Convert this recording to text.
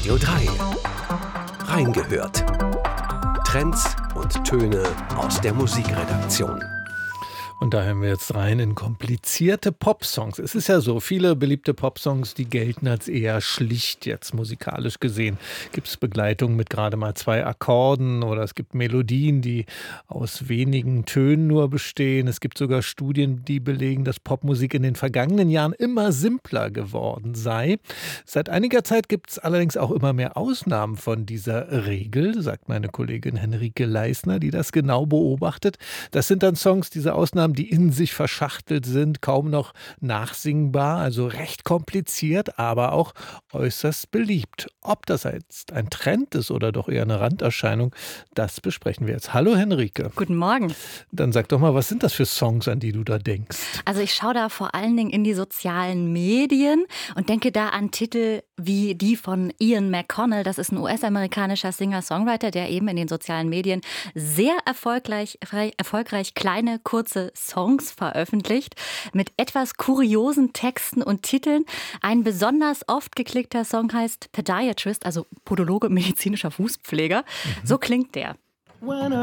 Radio 3. Reingehört. Trends und Töne aus der Musikredaktion. Und da hören wir jetzt rein in komplizierte Popsongs. Es ist ja so, viele beliebte Popsongs, die gelten als eher schlicht jetzt musikalisch gesehen. Gibt es Begleitung mit gerade mal 2 Akkorden oder es gibt Melodien, die aus wenigen Tönen nur bestehen. Es gibt sogar Studien, die belegen, dass Popmusik in den vergangenen Jahren immer simpler geworden sei. Seit einiger Zeit gibt es allerdings auch immer mehr Ausnahmen von dieser Regel, sagt meine Kollegin Henrike Leisner, die das genau beobachtet. Das sind dann Songs, diese Ausnahmen, die in sich verschachtelt sind, kaum noch nachsingbar, also recht kompliziert, aber auch äußerst beliebt. Ob das jetzt ein Trend ist oder doch eher eine Randerscheinung, das besprechen wir jetzt. Hallo Henrike. Guten Morgen. Dann sag doch mal, was sind das für Songs, an die du da denkst? Also ich schaue da vor allen Dingen in die sozialen Medien und denke da an Titel wie die von Ian McConnell. Das ist ein US-amerikanischer Singer-Songwriter, der eben in den sozialen Medien sehr erfolgreich kleine, kurze Songs veröffentlicht mit etwas kuriosen Texten und Titeln. Ein besonders oft geklickter Song heißt Podiatrist, also Podologe, medizinischer Fußpfleger. So klingt der.